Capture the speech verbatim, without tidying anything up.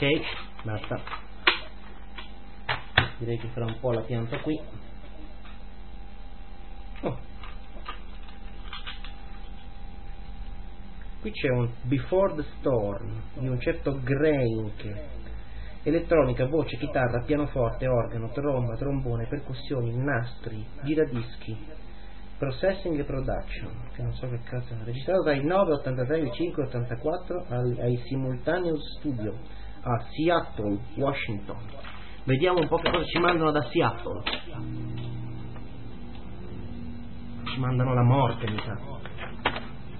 Ok, basta. Direi che farò un po' la pianta qui. Oh. Qui c'è un Before the Storm di un certo Grainke. Elettronica, voce, chitarra, pianoforte, organo, tromba, trombone, percussioni, nastri, giradischi, processing e production, che non so che cazzo è, registrato dai nove ottantatré il cinque ottantaquattro ai, ai Simultaneous Studio a Seattle, Washington. Vediamo un po' che cosa ci mandano da Seattle. Ci mandano la morte, mi sa.